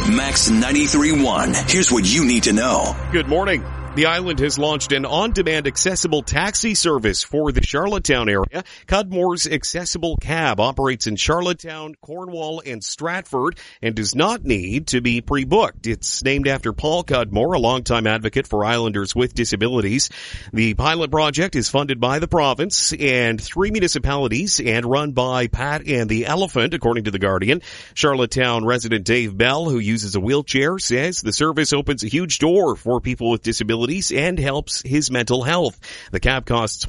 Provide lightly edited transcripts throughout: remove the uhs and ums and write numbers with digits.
Max 93.1. Here's what you need to know. Good morning. The island has launched an on-demand accessible taxi service for the Charlottetown area. Cudmore's Accessible Cab operates in Charlottetown, Cornwall, and Stratford and does not need to be pre-booked. It's named after Paul Cudmore, a longtime advocate for islanders with disabilities. The pilot project is funded by the province and 3 municipalities and run by Pat and the Elephant, according to The Guardian. Charlottetown resident Dave Bell, who uses a wheelchair, says the service opens a huge door for people with disabilities and helps his mental health. The cab costs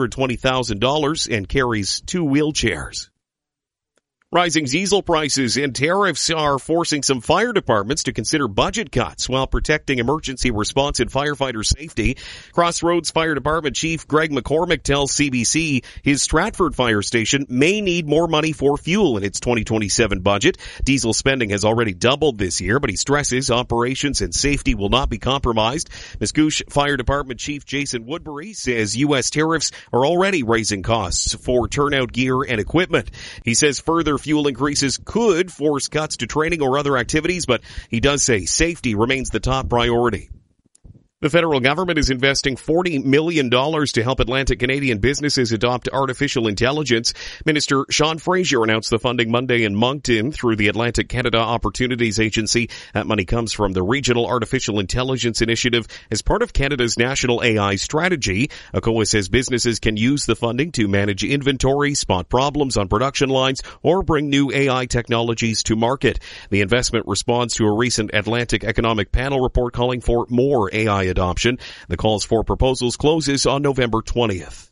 $120,000 and carries 2 wheelchairs. Rising diesel prices and tariffs are forcing some fire departments to consider budget cuts while protecting emergency response and firefighter safety. Crossroads Fire Department Chief Greg McCormick tells CBC his Stratford fire station may need more money for fuel in its 2027 budget. Diesel spending has already doubled this year, but he stresses operations and safety will not be compromised. Mascouche Fire Department Chief Jason Woodbury says U.S. tariffs are already raising costs for turnout gear and equipment. He says further fuel increases could force cuts to training or other activities, but he does say safety remains the top priority. The federal government is investing $40 million to help Atlantic Canadian businesses adopt artificial intelligence. Minister Sean Fraser announced the funding Monday in Moncton through the Atlantic Canada Opportunities Agency. That money comes from the Regional Artificial Intelligence Initiative as part of Canada's national AI strategy. ACOA says businesses can use the funding to manage inventory, spot problems on production lines, or bring new AI technologies to market. The investment responds to a recent Atlantic Economic Panel report calling for more AI adoption. The calls for proposals closes on November 20th.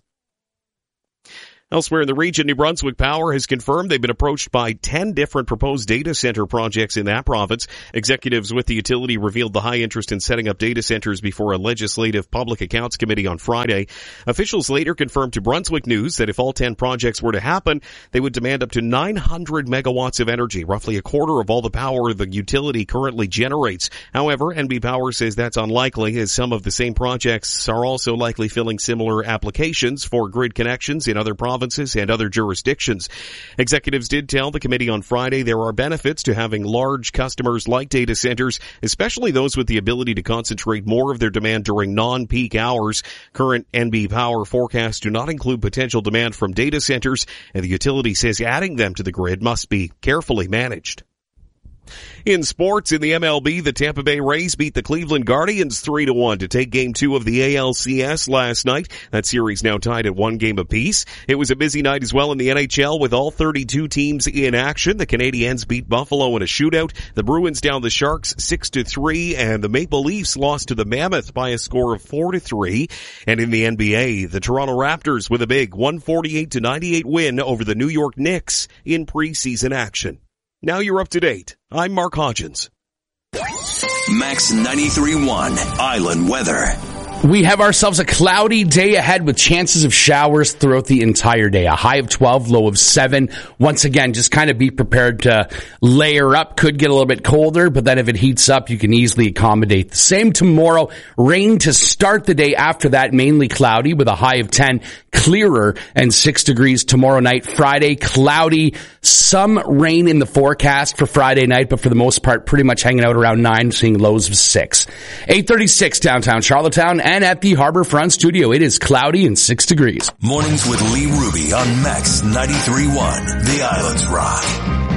Elsewhere in the region, New Brunswick Power has confirmed they've been approached by 10 different proposed data center projects in that province. Executives with the utility revealed the high interest in setting up data centers before a legislative public accounts committee on Friday. Officials later confirmed to Brunswick News that if all 10 projects were to happen, they would demand up to 900 megawatts of energy, roughly a quarter of all the power the utility currently generates. However, NB Power says that's unlikely, as some of the same projects are also likely filling similar applications for grid connections in other provinces and other jurisdictions. Executives did tell the committee on Friday there are benefits to having large customers like data centers, especially those with the ability to concentrate more of their demand during non-peak hours. Current NB Power forecasts do not include potential demand from data centers, and the utility says adding them to the grid must be carefully managed. In sports, in the MLB, the Tampa Bay Rays beat the Cleveland Guardians 3-1 to take Game 2 of the ALCS last night. That series now tied at 1 game apiece. It was a busy night as well in the NHL with all 32 teams in action. The Canadiens beat Buffalo in a shootout. The Bruins down the Sharks 6-3, and the Maple Leafs lost to the Mammoth by a score of 4-3. And in the NBA, the Toronto Raptors with a big 148-98 win over the New York Knicks in preseason action. Now you're up to date. I'm Mark Hodgins. Max 93.1 Island Weather. We have ourselves a cloudy day ahead with chances of showers throughout the entire day. A high of 12, low of 7. Once again, just kind of be prepared to layer up. Could get a little bit colder, but then if it heats up, you can easily accommodate. The same tomorrow. Rain to start the day after that, mainly cloudy with a high of 10. Clearer and 6 degrees tomorrow night. Friday, cloudy. Some rain in the forecast for Friday night, but for the most part, pretty much hanging out around 9, seeing lows of 6. 8:36 downtown Charlottetown. And at the Harborfront Studio, it is cloudy and 6 degrees. Mornings with Lee Ruby on Max 93.1, The Island's Rock.